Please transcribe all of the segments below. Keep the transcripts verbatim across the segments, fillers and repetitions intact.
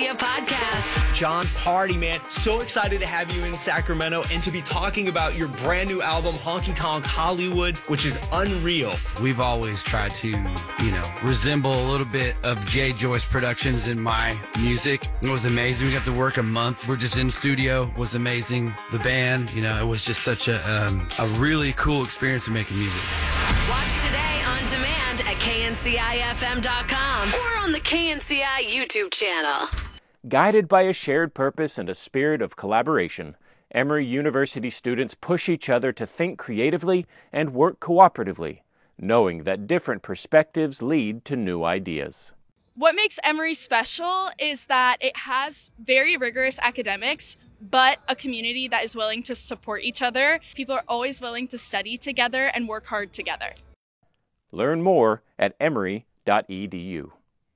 Media Podcast. Jon Pardi, man, so excited to have you in Sacramento and to be talking about your brand new album, Honky Tonk Hollywood, which is unreal. We've always tried to, you know, resemble a little bit of Jay Joyce Productions in my music. It was amazing. We got to work a month. We're just in the studio. It was amazing. The band, you know, it was just such a um, a really cool experience of making music. Watch today on demand at K N C I F M dot com or on the K N C I YouTube channel. Guided by a shared purpose and a spirit of collaboration, Emory University students push each other to think creatively and work cooperatively, knowing that different perspectives lead to new ideas. What makes Emory special is that it has very rigorous academics, but a community that is willing to support each other. People are always willing to study together and work hard together. Learn more at emory dot e d u.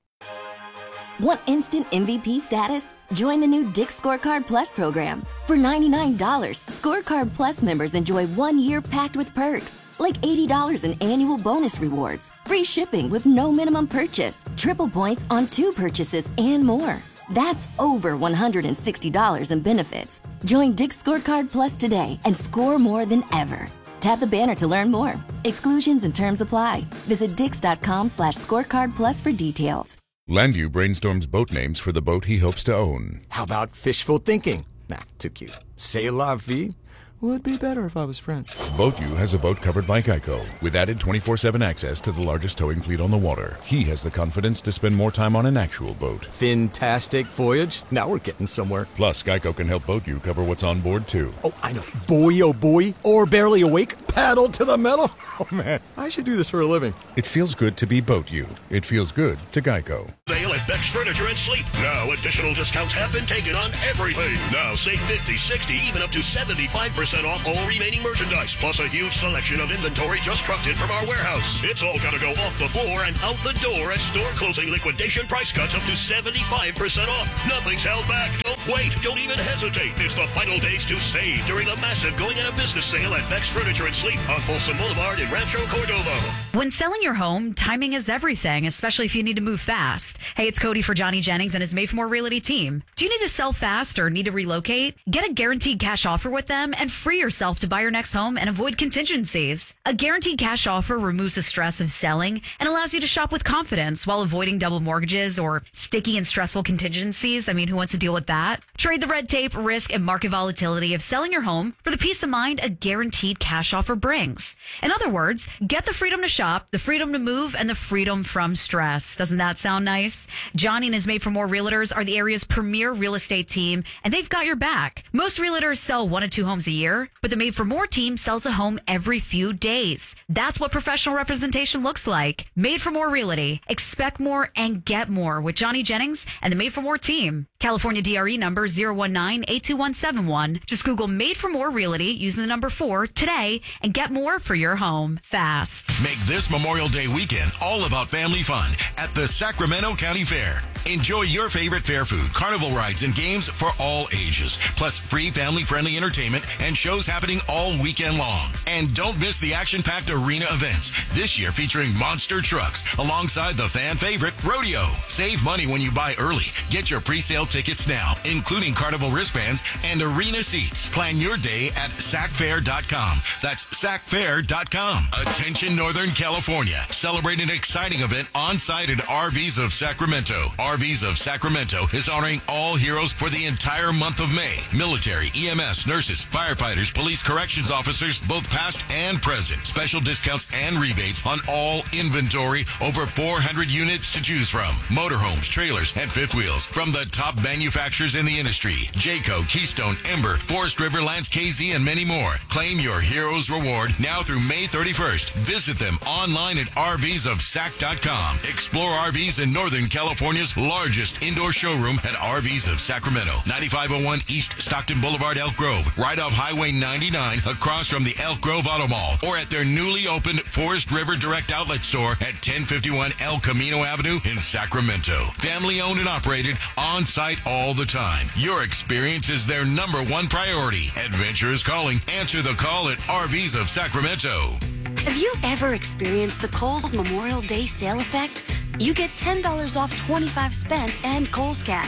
Want instant M V P status? Join the new Dick's Scorecard Plus program. For ninety-nine dollars, Scorecard Plus members enjoy one year packed with perks, like eighty dollars in annual bonus rewards, free shipping with no minimum purchase, triple points on two purchases, and more. That's over one hundred sixty dollars in benefits. Join Dick's Scorecard Plus today and score more than ever. Tap the banner to learn more. Exclusions and terms apply. Visit dix.com slash scorecard plus for details. Landu brainstorms boat names for the boat he hopes to own. How about fishful thinking? Nah, too cute. C'est la vie? Would be better if I was French. BoatU has a boat covered by Geico, with added twenty-four seven access to the largest towing fleet on the water. He has the confidence to spend more time on an actual boat. Fantastic voyage. Now we're getting somewhere. Plus, Geico can help BoatU cover what's on board, too. Oh, I know. Boy, oh boy. Or barely awake. Paddle to the metal. Oh, man. I should do this for a living. It feels good to be BoatU. It feels good to Geico. Sale at Beck's Furniture and Sleep. Now additional discounts have been taken on everything. Now save fifty, sixty, even up to seventy-five percent off all remaining merchandise, plus a huge selection of inventory just trucked in from our warehouse. It's all got to go off the floor and out the door at store closing liquidation price cuts up to seventy-five percent off. Nothing's held back. Don't wait. Don't even hesitate. It's the final days to save during a massive going out of business sale at Beck's Furniture and Sleep on Folsom Boulevard in Rancho Cordova. When selling your home, timing is everything, especially if you need to move fast. Hey, it's Cody for Johnny Jennings and his Made for More Realty team. Do you need to sell fast or need to relocate? Get a guaranteed cash offer with them and free yourself to buy your next home and avoid contingencies. A guaranteed cash offer removes the stress of selling and allows you to shop with confidence while avoiding double mortgages or sticky and stressful contingencies. I mean, who wants to deal with that? Trade the red tape, risk, and market volatility of selling your home for the peace of mind a guaranteed cash offer brings. In other words, get the freedom to shop, the freedom to move, and the freedom from stress. Doesn't that sound nice? Johnny and his Made for More Realtors are the area's premier real estate team, and they've got your back. Most realtors sell one to two homes a year, but the Made for More team sells a home every few days. That's what professional representation looks like. Made for More Realty. Expect more and get more with Johnny Jennings and the Made for More team. California D R E number zero one nine eight two one seven one. Just Google Made for More Realty using the number four today and get more for your home fast. Make this Memorial Day weekend all about family fun at the Sacramento County Fair. Enjoy your favorite fair food, carnival rides, and games for all ages, plus free family-friendly entertainment and shows happening all weekend long. And don't miss the action-packed arena events, this year featuring monster trucks alongside the fan favorite Rodeo. Save money when you buy early. Get your pre-sale tickets now, including carnival wristbands and arena seats. Plan your day at sac fair dot com. That's sac fair dot com. Attention Northern California. Celebrate an exciting event on-site at R Vs of Sacramento. R Vs of Sacramento is honoring all heroes for the entire month of May. Military, E M S, nurses, firefighters, police corrections officers, both past and present. Special discounts and rebates on all inventory. Over four hundred units to choose from. Motorhomes, trailers, and fifth wheels from the top manufacturers in the industry. Jayco, Keystone, Ember, Forest River, Lance K Z, and many more. Claim your Heroes Reward now through May thirty-first. Visit them online at R Vs of sac dot com. Explore R Vs in Northern California's largest indoor showroom at R Vs of Sacramento. ninety-five oh one East Stockton Boulevard, Elk Grove, right off Highway ninety-nine, across from the Elk Grove Auto Mall, or at their newly opened Forest River Direct Outlet Store at ten fifty-one El Camino Avenue in Sacramento. Family owned and operated, on site all the time. Your experience is their number one priority. Adventure is calling. Answer the call at R Vs of Sacramento. Have you ever experienced the Kohl's Memorial Day sale effect? You get ten dollars off twenty-five spent and Kohl's Cash.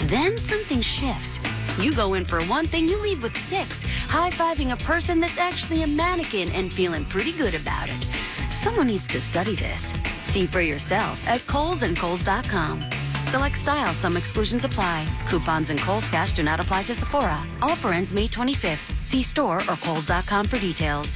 Then something shifts. You go in for one thing, you leave with six, high-fiving a person that's actually a mannequin and feeling pretty good about it. Someone needs to study this. See for yourself at Kohl's and Kohl's dot com. Select style, some exclusions apply. Coupons and Kohl's Cash do not apply to Sephora. Offer ends May twenty-fifth. See store or Kohl's dot com for details.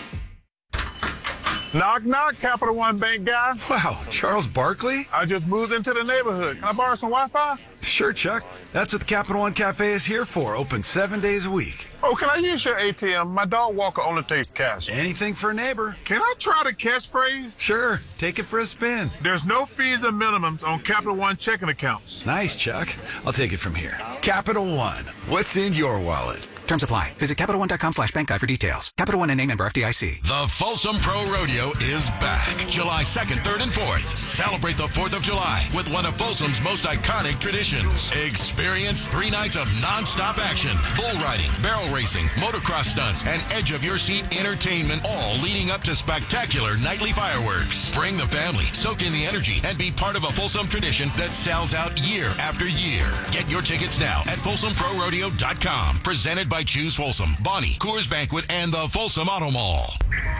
Knock, knock, Capital One Bank guy. Wow, Charles Barkley? I just moved into the neighborhood. Can I borrow some Wi-Fi? Sure, Chuck. That's what the Capital One Cafe is here for. Open seven days a week. Oh, can I use your A T M? My dog walker only takes cash. Anything for a neighbor. Can I try the catchphrase? Sure. Take it for a spin. There's no fees or minimums on Capital One checking accounts. Nice, Chuck. I'll take it from here. Capital One. What's in your wallet? Terms apply. Visit Capital One dot com slash bank guide for details. Capital One N A member F D I C. The Folsom Pro Rodeo is back July second, third, and fourth. Celebrate the fourth of July with one of Folsom's most iconic traditions. Experience three nights of non-stop action, bull riding, barrel racing, motocross stunts, and edge-of-your-seat entertainment, all leading up to spectacular nightly fireworks. Bring the family, soak in the energy, and be part of a Folsom tradition that sells out year after year. Get your tickets now at Folsom Pro Rodeo dot com. Presented by Choose Folsom, Bonnie, Coors Banquet, and the Folsom Auto Mall.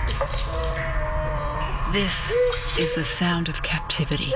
This is the sound of captivity.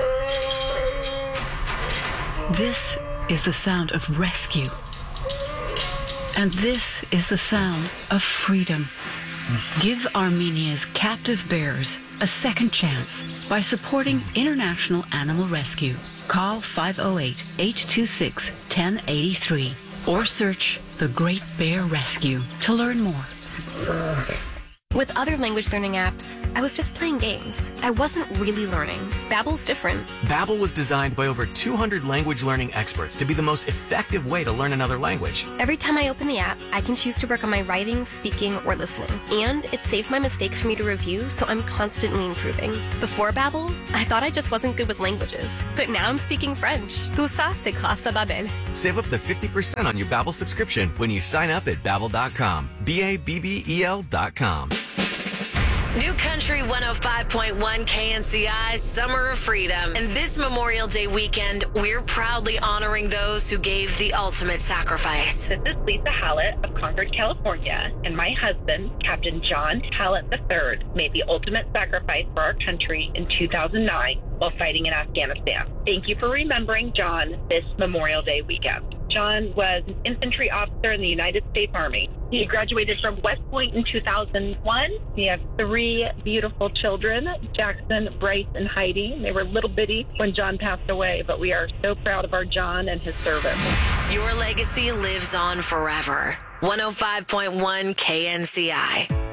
This is the sound of rescue. And this is the sound of freedom. Give Armenia's captive bears a second chance by supporting International Animal Rescue. Call five oh eight, eight two six, one oh eight three or search The Great Bear Rescue to learn more. With other language learning apps, I was just playing games. I wasn't really learning. Babbel's different. Babbel was designed by over two hundred language learning experts to be the most effective way to learn another language. Every time I open the app, I can choose to work on my writing, speaking, or listening. And it saves my mistakes for me to review, so I'm constantly improving. Before Babbel, I thought I just wasn't good with languages. But now I'm speaking French. Tout ça, c'est grâce à Babbel. Save up to fifty percent on your Babbel subscription when you sign up at Babbel dot com. B A B B E L dot com. New Country one oh five point one K N C I Summer of Freedom. And this Memorial Day weekend, we're proudly honoring those who gave the ultimate sacrifice. This is Lisa Hallett of Concord, California, and my husband, Captain John Hallett the third, made the ultimate sacrifice for our country in two thousand nine while fighting in Afghanistan. Thank you for remembering John this Memorial Day weekend. John was an infantry officer in the United States Army. He graduated from West Point in two thousand one. We have three beautiful children, Jackson, Bryce, and Heidi. They were little bitty when John passed away, but we are so proud of our John and his service. Your legacy lives on forever. one oh five point one K N C I.